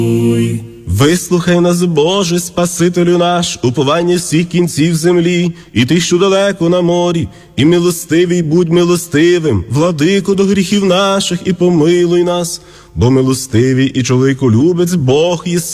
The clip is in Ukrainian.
Вислухай нас, Боже, Спасителю наш, уповання всіх кінців землі, і ти, що далеко на морі, і милостивий будь милостивим, владико до гріхів наших, і помилуй нас, бо милостивий і чоловіколюбець Бог єси.